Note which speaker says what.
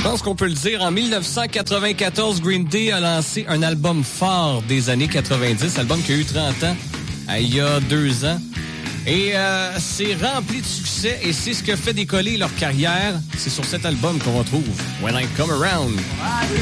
Speaker 1: pense qu'on peut le dire. En 1994, Green Day a lancé un album phare des années 90, album qui a eu 30 ans il y a 2 ans. Et c'est rempli de succès et c'est ce que fait décoller leur carrière. C'est sur cet album qu'on retrouve When I Come Around.